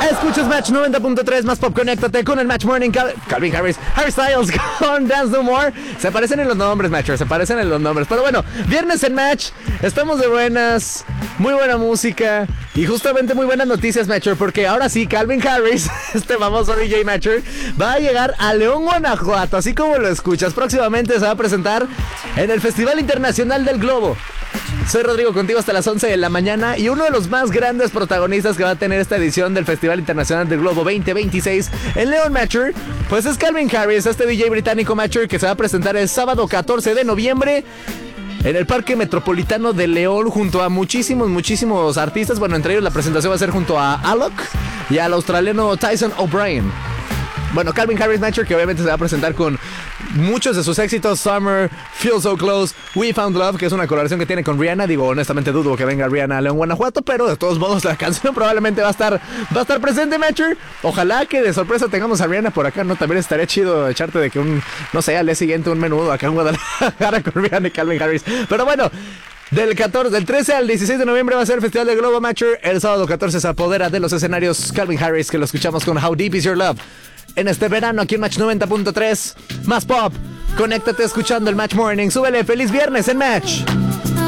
Escuchas Match 90.3 más pop. Conéctate con el Match Morning. Calvin Harris, Harry Styles con Dance No More. Se parecen en los nombres, Matcher, se parecen en los nombres. Pero bueno, viernes en Match. Estamos de buenas. Muy buena música. Y justamente muy buenas noticias, Matcher, porque ahora sí, Calvin Harris, este famoso DJ Matcher, va a llegar a León, Guanajuato. Así como lo escuchas. Próximamente se va a presentar en el Festival Internacional del Globo. Soy Rodrigo, contigo hasta las 11 de la mañana. Y uno de los más grandes protagonistas que va a tener esta edición del Festival Internacional del Globo 2026 en León, Matcher, pues es Calvin Harris, este DJ británico, Matcher, que se va a presentar el sábado 14 de noviembre en el Parque Metropolitano de León junto a muchísimos artistas. Bueno, entre ellos la presentación va a ser junto a Alok y al australiano Tyson O'Brien. Bueno, Calvin Harris, Matcher, que obviamente se va a presentar con muchos de sus éxitos: Summer, Feel So Close, We Found Love, que es una colaboración que tiene con Rihanna. Digo, honestamente dudo que venga Rihanna a León, Guanajuato, pero de todos modos la canción probablemente va a estar presente, Matcher. Ojalá que de sorpresa tengamos a Rihanna por acá, ¿no? También estaría chido echarte de que no sé, al día siguiente un menudo acá en Guadalajara con Rihanna y Calvin Harris. Pero bueno, del 13 al 16 de noviembre va a ser el Festival de Globo, Matcher. El sábado 14 se apodera de los escenarios Calvin Harris, que lo escuchamos con How Deep Is Your Love en este verano aquí en Match 90.3 más pop. Conéctate escuchando el Match Morning. Súbele, feliz viernes en Match.